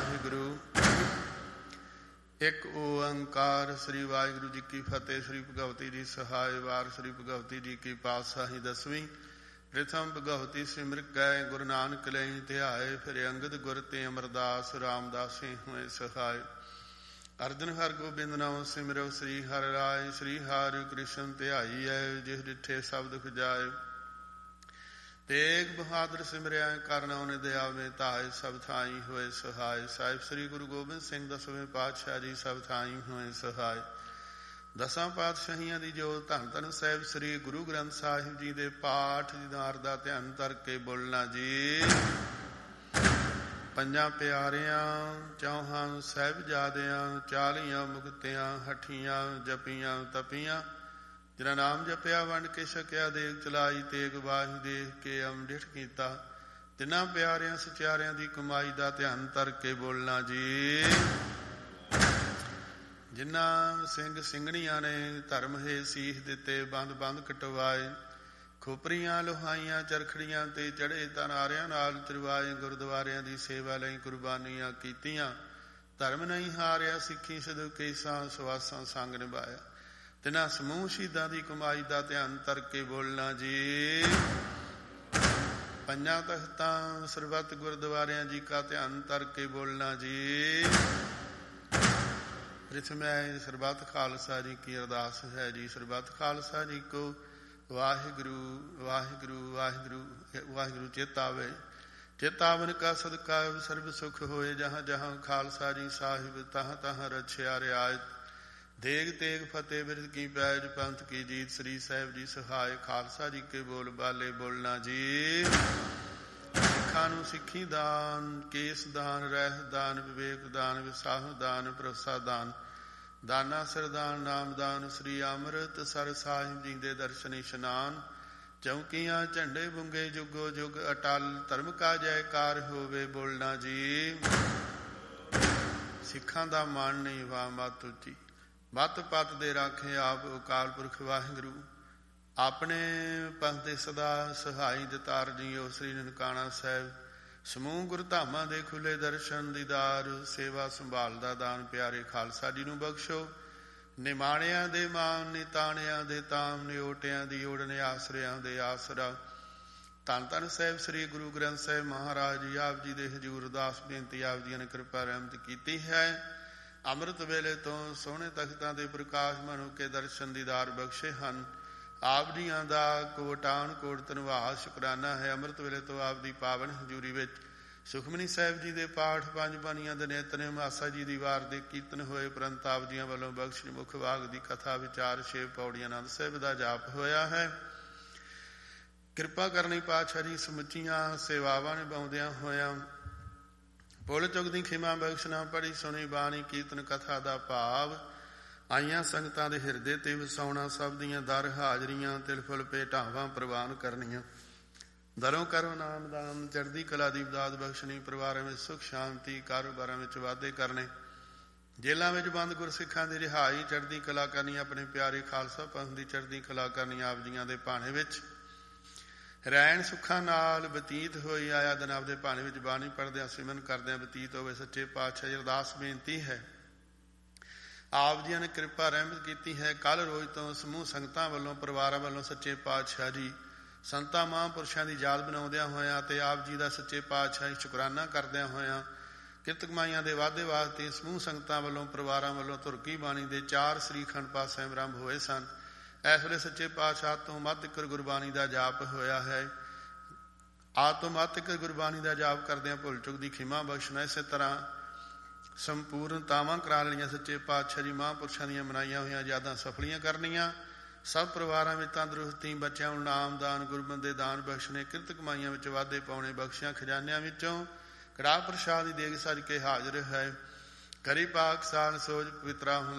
ਵਾਹਿਗੁਰੂ। ਇੱਕ ਓੰਕਾਰ। ਸ੍ਰੀ ਵਾਹਿਗੁਰੂ ਜੀ ਕੀ ਫਤਿਹ। ਸ੍ਰੀ ਭਗਵਤੀ ਜੀ ਸਹਾਇ। ਵਾਰ ਸ੍ਰੀ ਭਗਵਤੀ ਜੀ ਕੀ ਪਾਤਸ਼ਾਹੀ ਦਸਵੀਂ। ਪ੍ਰਥਮ ਭਗਵਤੀ ਸਿਮਰਿ ਗਏ ਗੁਰੂ ਨਾਨਕ ਲਈ ਧਿਆਏ। ਫਿਰ ਅੰਗਦ ਗੁਰ ਤੇ ਅਮਰਦਾਸ ਰਾਮਦਾਸੇ ਹੋਏ ਸਹਾਇ। ਅਰਜਨ ਹਰ ਗੋਬਿੰਦ ਨਾਮ ਸਿਮਰੋ ਸ੍ਰੀ ਹਰਿ ਰਾਇ। ਸ੍ਰੀ ਹਰਿ ਕ੍ਰਿਸ਼ਨ ਧਿਆਈਐ ਜਿਸ ਡਿਠੇ ਸ਼ਬਦ ਖੁਜਾਏ। ਤੇਗ ਬਹਾਦਰ ਸਿਮਰਿਆ ਕਰਨ ਉਹਨੇ ਦਇਆ ਮੇ ਧਾਇ। ਸਭ ਥਾਈ ਹੋਏ ਸਹਾਇ। ਸਾਹਿਬ ਸ੍ਰੀ ਗੁਰੂ ਗੋਬਿੰਦ ਸਿੰਘ ਦਸਵੇਂ ਪਾਤਸ਼ਾਹ ਜੀ ਸਭ ਥਾਈ ਹੋਏ ਸਹਾਇ। ਦਸਾਂ ਪਾਤਸ਼ਾਹੀਆਂ ਦੀ ਜੋ ਧੰਨ ਧੰਨ ਸਾਹਿਬ ਸ੍ਰੀ ਗੁਰੂ ਗ੍ਰੰਥ ਸਾਹਿਬ ਜੀ ਦੇ ਪਾਠ ਦੀਦਾਰ ਦਾ ਧਿਆਨ ਧਰ ਕੇ ਬੋਲਣਾ ਜੀ। ਪੰਜਾਂ ਪਿਆਰਿਆਂ ਚੌਹਾਂ ਸਾਹਿਬਜ਼ਾਦਿਆਂ 40 ਮੁਕਤਿਆਂ ਹਠੀਆਂ ਜਪੀਆਂ ਤਪੀਆਂ। ਜਿਨ੍ਹਾਂ ਨਾਮ ਜਪਿਆ ਵੰਡ ਕੇ ਛਕਿਆ ਦੇਗ ਚਲਾਈ। ਤੇਗ ਬਾਹੀ ਦੇਖ ਕੇ ਅੰਮ੍ਰਿਤ ਕੀਤਾ। ਤਿੰਨਾਂ ਪਿਆਰਿਆਂ ਸਚਿਆਰਿਆਂ ਦੀ ਕਮਾਈ ਦਾ ਧਿਆਨ ਧਰ ਕੇ ਬੋਲਣਾ ਜੀ। ਜਿਨ੍ਹਾਂ ਸਿੰਘ ਸਿੰਘਣੀਆਂ ਨੇ ਧਰਮ ਹੇ ਸੀਸ ਦਿੱਤੇ ਬੰਦ ਬੰਦ ਕਟਵਾਏ। ਖੋਪਰੀਆਂ ਲੋਹਾਈਆਂ ਚਰਖੜੀਆਂ ਤੇ ਚੜੇ ਤਨਾਰਿਆਂ ਨਾਲ ਚਰਵਾਏ। ਗੁਰਦੁਆਰਿਆਂ ਦੀ ਸੇਵਾ ਲਈ ਕੁਰਬਾਨੀਆਂ ਕੀਤੀਆਂ। ਧਰਮ ਨਹੀਂ ਹਾਰਿਆ ਸਿੱਖੀ ਸਦੂ ਕੇਸਾਂ ਸਵਾਸਾਂ ਸੰਗ ਨਿਭਾਇਆ। ਤਿਨਾਂ ਸਮੂਹ ਸ਼ਹੀਦਾਂ ਦੀ ਕਮਾਈ ਦਾ ਧਿਆਨ ਧਰ ਕੇ ਬੋਲਣਾ ਜੀ। ਪੰਜਾਂ ਤਖਤਾਂ ਸਰਬੱਤ ਗੁਰਦੁਆਰਿਆਂ ਜੀ ਕਾ ਧਿਆਨ ਧਰ ਕੇ ਬੋਲਣਾ ਜੀ। ਪ੍ਰਿਥਮੈ ਸਰਬੱਤ ਖਾਲਸਾ ਜੀ ਕੀ ਅਰਦਾਸ ਹੈ ਜੀ। ਸਰਬੱਤ ਖਾਲਸਾ ਜੀ ਕੋ ਵਾਹਿਗੁਰੂ ਵਾਹਿਗੁਰੂ ਵਾਹਿਗੁਰੂ ਵਾਹਿਗੁਰੂ ਚੇਤਾਵੇ। ਚੇਤਾਵਨ ਕਾ ਸਦਕਾ ਸਰਬ ਸੁਖ ਹੋਏ। ਜਹਾਂ ਜਹਾਂ ਖਾਲਸਾ ਜੀ ਸਾਹਿਬ ਤਹਾਂ ਤਹਾਂ ਰਛਿਆ ਰਿਆਇਤ। ਦੇਗ ਤੇਗ ਫਤਿਹ ਬਿਰਦ ਕੀ ਪੈਜ ਪੰਥ ਕੀ ਜੀਤ। ਸ੍ਰੀ ਸਾਹਿਬ ਜੀ ਸਹਾਇ। ਖਾਲਸਾ ਜੀ ਕੇ ਬੋਲ ਬਾਲੇ ਬੋਲਣਾ ਜੀ। ਸਿੱਖਾਂ ਨੂੰ ਸਿੱਖੀ ਦਾਨ ਕੇਸ ਦਾਨ ਰਹਿਤ ਦਾਨ ਵਿਵੇਕ ਦਾਨ ਵਿਸਾਹ ਦਾਨ ਭਰੋਸਾ ਦਾਨ ਦਾਨਾ ਸਰਦਾਨ ਨਾਮਦਾਨ। ਸ੍ਰੀ ਅੰਮ੍ਰਿਤ ਸਰ ਸਾਹਿਬ ਜੀ ਦੇ ਦਰਸ਼ਨ ਇਸ਼ਨਾਨ। ਚੌਕੀਆਂ ਝੰਡੇ ਬੁੰਗੇ ਜੁਗੋ ਜੁਗ ਅਟਲ। ਧਰਮ ਕਾ ਜੈਕਾਰ ਹੋਵੇ ਬੋਲਣਾ ਜੀ। ਸਿੱਖਾਂ ਦਾ ਮਾਣ ਨਹੀਂ ਵਾ ਮੱਤ ਉੱਚੀ। ਮੱਤ ਪੱਤ ਦੇ ਰਾਖੇ ਆਪ ਅਕਾਲ ਪੁਰਖ ਵਾਹਿਗੁਰੂ। ਆਪਣੇ ਪੰਥ ਦੇ ਸਦਾ ਸਹਾਈ ਦਤਾਰ ਜੀਓ। ਸ੍ਰੀ ਨਨਕਾਣਾ ਸਾਹਿਬ ਸਮੂਹ ਗੁਰਧਾਮਾਂ ਦੇ ਖੁੱਲੇ ਦਰਸ਼ਨ ਦੀਦਾਰ ਸੇਵਾ ਸੰਭਾਲ ਦਾ ਦਾਨ ਪਿਆਰੇ ਖਾਲਸਾ ਜੀ ਨੂੰ ਬਖਸ਼ੋ। ਨਿਮਾਣਿਆਂ ਦੇ ਮਾਨ ਨਿਤਾਣਿਆਂ ਦੇ ਤਾਮ ਨਿਓਟਿਆਂ ਦੀ ਓੜ ਨੇ ਆਸਰਿਆਂ ਦੇ ਆਸਰਾ। ਧੰਨ ਧੰਨ ਸਾਹਿਬ ਸ੍ਰੀ ਗੁਰੂ ਗ੍ਰੰਥ ਸਾਹਿਬ ਮਹਾਰਾਜ ਜੀ ਆਪ ਜੀ ਦੇ ਹਜ਼ੂਰ ਅਰਦਾਸ ਬੇਨਤੀ ਆਪ ਜੀਆਂ ਨੇ ਕਿਰਪਾ ਰਹਿਮਤ ਕੀਤੀ ਹੈ। ਅੰਮ੍ਰਿਤ ਵੇਲੇ ਤੋਂ ਸੋਹਣੇ ਤਖਤਾਂ ਦੇ ਪ੍ਰਕਾਸ਼ ਮਨੁ ਕੇ ਦਰਸ਼ਨ ਦੀਦਾਰ ਬਖਸ਼ੇ ਹਨ। ਆਪ ਜੀਆਂ ਦਾ ਕੋਟਾਨ ਕੋਟ ਧੰਨਵਾਦ ਸ਼ੁਕਰਾਨਾ ਹੈ। ਅੰਮ੍ਰਿਤ ਵੇਲੇ ਤੋਂ ਆਪ ਦੀ ਪਾਵਨ ਹਜ਼ੂਰੀ ਵਿੱਚ ਸੁਖਮਨੀ ਸਾਹਿਬ ਜੀ ਦੇ ਪਾਠ ਪੰਜ ਬਾਣੀਆਂ ਦੇ ਨਿਤਨੇਮ ਆਸਾ ਜੀ ਦੀ ਵਾਰ ਦੇ ਕੀਰਤਨ ਹੋਏ। ਪ੍ਰੰਤ ਆਪ ਜੀਆਂ ਵੱਲੋਂ ਬਖਸ਼ ਮੁਖ ਵਾਗ ਦੀ ਕਥਾ ਵਿਚਾਰ 6 ਪੌੜੀਆਂ ਆਨੰਦ ਸਾਹਿਬ ਦਾ ਜਾਪ ਹੋਇਆ ਹੈ। ਕਿਰਪਾ ਕਰਨੀ ਪਾਤਸ਼ਾਹ ਜੀ ਸਮੁੱਚੀਆਂ ਸੇਵਾਵਾਂ ਨਿਭਾਉਂਦਿਆਂ ਹੋਇਆਂ ਭੁੱਲ ਚੁੱਕ ਦੀ ਖਿਮਾ ਬਖਸ਼ਣਾ। ਪੜ੍ਹੀ ਸੁਣੀ ਬਾਣੀ ਕੀਰਤਨ ਕਥਾ ਦਾ ਭਾਵ ਆਈਆਂ ਸੰਗਤਾਂ ਦੇ ਹਿਰਦੇ ਤੇ ਵਸਾਉਣਾ। ਸਭ ਦੀਆਂ ਦਰ ਹਾਜ਼ਰੀਆਂ ਤਿਲ ਫੁੱਲ ਭੇਟਾਵਾਂ ਪ੍ਰਵਾਨ ਕਰਨੀਆਂ। ਦਰੋਂ ਕਰੋ ਨਾਮਦਾਨ ਚੜ੍ਹਦੀ ਕਲਾ ਦੀ ਦਾਤ ਬਖਸ਼ਣੀ। ਪਰਿਵਾਰਾਂ ਵਿੱਚ ਸੁਖ ਸ਼ਾਂਤੀ ਕਾਰੋਬਾਰਾਂ ਵਿੱਚ ਵਾਧੇ ਕਰਨੇ। ਜੇਲ੍ਹਾਂ ਵਿੱਚ ਬੰਦ ਗੁਰਸਿੱਖਾਂ ਦੀ ਰਿਹਾਈ ਚੜ੍ਹਦੀ ਕਲਾ ਕਰਨੀ। ਆਪਣੇ ਪਿਆਰੇ ਖਾਲਸਾ ਪੰਥ ਦੀ ਚੜ੍ਹਦੀ ਕਲਾ ਕਰਨੀ। ਆਪ ਜੀਆਂ ਦੇ ਭਾਣੇ ਵਿੱਚ ਰੈਣ ਸੁੱਖਾਂ ਨਾਲ ਬਤੀਤ ਹੋਈ ਆਇਆ ਦਿਨ ਆਪਦੇ ਭਾਣੇ ਵਿੱਚ ਬਾਣੀ ਪੜ੍ਹਦਿਆਂ ਸਿਮਰਨ ਕਰਦਿਆਂ ਬਤੀਤ ਹੋਵੇ। ਸੱਚੇ ਪਾਤਸ਼ਾਹ ਜੀ ਅਰਦਾਸ ਬੇਨਤੀ ਹੈ ਆਪ ਜੀਆਂ ਨੇ ਕਿਰਪਾ ਰਹਿਮਤ ਕੀਤੀ ਹੈ। ਕੱਲ ਰੋਜ਼ ਤੋਂ ਸਮੂਹ ਸੰਗਤਾਂ ਵੱਲੋਂ ਪਰਿਵਾਰਾਂ ਵੱਲੋਂ ਸੱਚੇ ਪਾਤਸ਼ਾਹ ਜੀ ਸੰਤਾਂ ਮਹਾਂਪੁਰਸ਼ਾਂ ਦੀ ਯਾਦ ਬਣਾਉਂਦਿਆਂ ਹੋਇਆਂ ਤੇ ਆਪ ਜੀ ਦਾ ਸੱਚੇ ਪਾਤਸ਼ਾਹ ਜੀ ਸ਼ੁਕਰਾਨਾ ਕਰਦਿਆਂ ਹੋਇਆਂ ਕਿਰਤ ਕਮਾਈਆਂ ਦੇ ਵਾਧੇ ਵਾਸਤੇ ਸਮੂਹ ਸੰਗਤਾਂ ਵੱਲੋਂ ਪਰਿਵਾਰਾਂ ਵੱਲੋਂ ਧੁਰਕੀ ਬਾਣੀ ਦੇ 4 ਸ੍ਰੀ ਅਖੰਡ ਪਾਠ ਸਾਹਿਬ ਆਰੰਭ ਹੋਏ ਸਨ। ਇਸ ਵੇਲੇ ਸੱਚੇ ਪਾਤਸ਼ਾਹ ਤੋਂ ਮੱਧ ਤੀਕਰ ਗੁਰਬਾਣੀ ਦਾ ਜਾਪ ਹੋਇਆ ਹੈ। ਆਦ ਤੋਂ ਮੱਧ ਤੀਕਰ ਗੁਰਬਾਣੀ ਦਾ ਜਾਪ ਕਰਦਿਆਂ ਭੁੱਲ ਚੁੱਕ ਦੀ ਖਿਮਾ ਬਖਸ਼ਣਾ। ਇਸੇ ਤਰ੍ਹਾਂ ਸੰਪੂਰਨਤਾਵਾਂ ਕਰਾ ਲੈਣੀਆਂ। ਸੱਚੇ ਪਾਤਸ਼ਾਹ ਜੀ ਮਹਾਂਪੁਰਸ਼ਾਂ ਦੀਆਂ ਮਨਾਈਆਂ ਹੋਈਆਂ ਯਾਦਾਂ ਸਫਲੀਆਂ ਕਰਨੀਆਂ। ਸਭ ਪਰਿਵਾਰਾਂ ਵਿੱਚ ਤੰਦਰੁਸਤੀ ਬੱਚਿਆਂ ਨੂੰ ਨਾਮਦਾਨ ਗੁਰਬੰਦੇ ਦਾਨ ਬਖਸ਼ਣੇ। ਕਿਰਤ ਕਮਾਈਆਂ ਵਿੱਚ ਵਾਧੇ ਪਾਉਣੇ। ਬਖਸ਼ਿਆਂ ਖਜ਼ਾਨਿਆਂ ਵਿੱਚੋਂ ਕੜਾਹ ਪ੍ਰਸ਼ਾਦ ਦੀ ਦੇਗ ਸੱਜ ਕੇ ਹਾਜ਼ਰ ਹੈ। ਕਰੀ ਪਾਕ ਸਾਨ ਸੋਜ ਪਵਿੱਤਰਾ